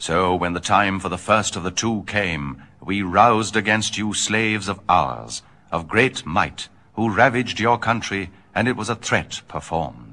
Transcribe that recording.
So when the time for the first of the two came, we roused against you slaves of ours, of great might, who ravaged your country, and it was a threat performed.